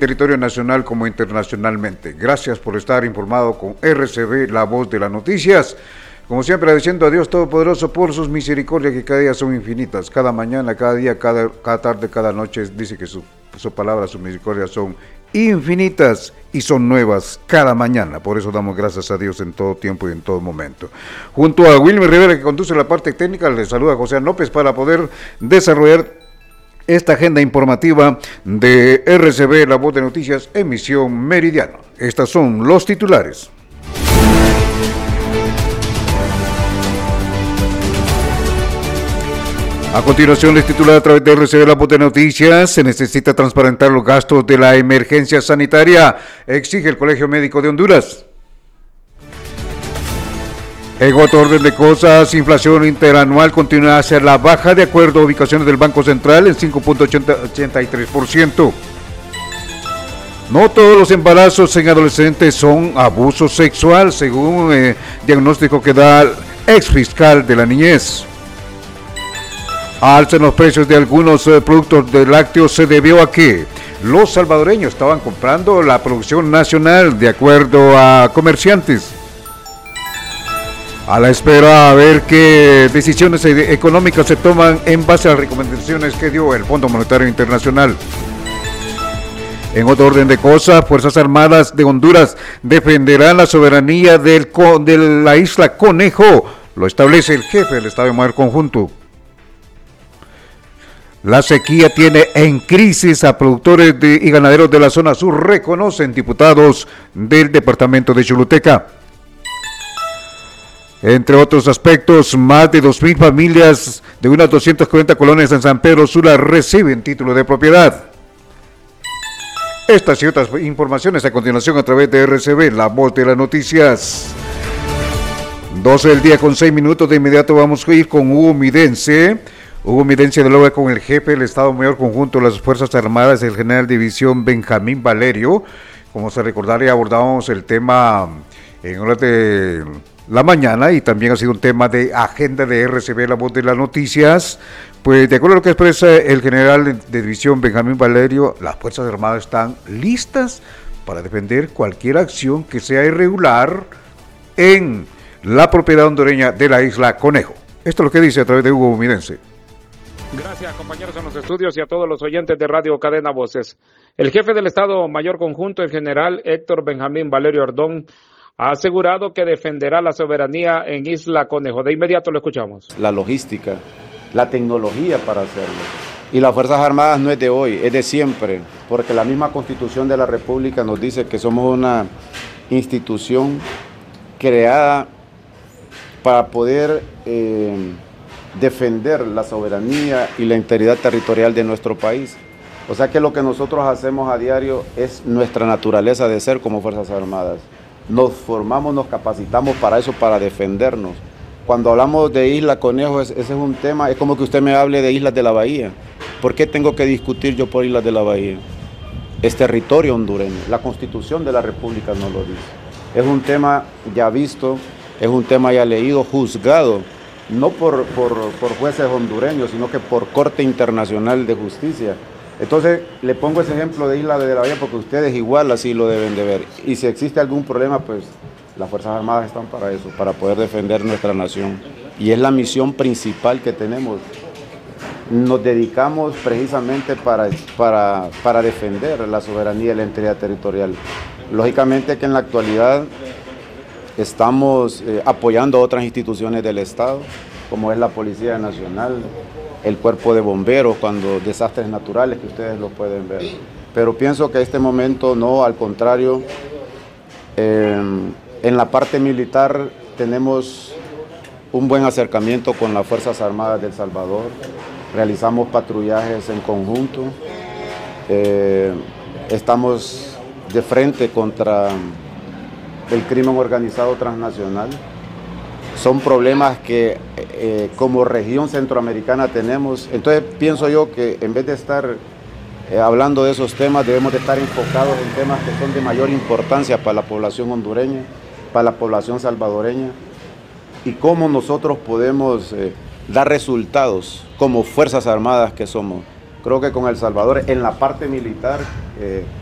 territorio nacional como internacionalmente. Gracias por estar informado con RCB, la voz de las noticias. Como siempre, agradeciendo a Dios Todopoderoso por sus misericordias que cada día son infinitas. Cada mañana, cada día, cada tarde, cada noche, dice que su palabra, sus misericordias son infinitas y son nuevas cada mañana. Por eso damos gracias a Dios en todo tiempo y en todo momento. Junto a Wilmer Rivera, que conduce la parte técnica, les saluda José López para poder desarrollar esta agenda informativa de RCB, la voz de noticias, emisión meridiano. Estos son los titulares. A continuación les titula a través de RCB La Voz de Noticias: se necesita transparentar los gastos de la emergencia sanitaria, exige el Colegio Médico de Honduras. En otro orden de cosas, inflación interanual continúa hacia la baja de acuerdo a ubicaciones del Banco Central en 5.83%. No todos los embarazos en adolescentes son abuso sexual, según diagnóstico que da el ex fiscal de la niñez. Alza en los precios de algunos productos de lácteos se debió a que los salvadoreños estaban comprando la producción nacional, de acuerdo a comerciantes. A la espera a ver qué decisiones económicas se toman en base a las recomendaciones que dio el Fondo Monetario Internacional. En otro orden de cosas, Fuerzas Armadas de Honduras defenderán la soberanía de la isla Conejo, lo establece el jefe del Estado Mayor Conjunto. La sequía tiene en crisis a productores y ganaderos de la zona sur, reconocen diputados del departamento de Choluteca. Entre otros aspectos, más de 2.000 familias de unas 240 colonias en San Pedro Sula reciben título de propiedad. Estas y otras informaciones a continuación a través de RCB, la voz de las noticias. 12 del día con 6 minutos, de inmediato vamos a ir con Hugo Midense. Hugo Midense dialoga con el jefe del Estado Mayor Conjunto de las Fuerzas Armadas, el general de división Benjamín Valerio. Como se recordará, abordamos el tema en horas de la mañana y también ha sido un tema de agenda de RCB, la voz de las noticias. Pues de acuerdo a lo que expresa el general de división Benjamín Valerio, las Fuerzas Armadas están listas para defender cualquier acción que sea irregular en la propiedad hondureña de la isla Conejo. Esto es lo que dice a través de Hugo Midense. Gracias, compañeros en los estudios y a todos los oyentes de Radio Cadena Voces. El jefe del Estado Mayor Conjunto, el general Héctor Benjamín Valerio Ordón, ha asegurado que defenderá la soberanía en Isla Conejo. De inmediato lo escuchamos. La logística, la tecnología para hacerlo. Y las Fuerzas Armadas no es de hoy, es de siempre, porque la misma Constitución de la República nos dice que somos una institución creada para poder defender la soberanía y la integridad territorial de nuestro país. O sea que lo que nosotros hacemos a diario es nuestra naturaleza de ser como Fuerzas Armadas. Nos formamos, nos capacitamos para eso, para defendernos. Cuando hablamos de Isla Conejo, ese es un tema, es como que usted me hable de Islas de la Bahía. ¿Por qué tengo que discutir yo por Islas de la Bahía? Es territorio hondureño, la Constitución de la República nos lo dice. Es un tema ya visto, es un tema ya leído, juzgado, no por jueces hondureños, sino que por Corte Internacional de Justicia. Entonces, le pongo ese ejemplo de Isla de la Bahía porque ustedes igual así lo deben de ver. Y si existe algún problema, pues las Fuerzas Armadas están para eso, para poder defender nuestra nación. Y es la misión principal que tenemos. Nos dedicamos precisamente para defender la soberanía y la integridad territorial. Lógicamente que en la actualidad estamos apoyando a otras instituciones del Estado, como es la Policía Nacional, el Cuerpo de Bomberos, cuando desastres naturales, que ustedes lo pueden ver. Pero pienso que en este momento no, al contrario, en la parte militar tenemos un buen acercamiento con las Fuerzas Armadas de El Salvador, realizamos patrullajes en conjunto, estamos de frente contra el crimen organizado transnacional. Son problemas que como región centroamericana tenemos. Entonces pienso yo que en vez de estar hablando de esos temas, debemos de estar enfocados en temas que son de mayor importancia para la población hondureña, para la población salvadoreña, y cómo nosotros podemos dar resultados como Fuerzas Armadas que somos. Creo que con El Salvador, en la parte militar,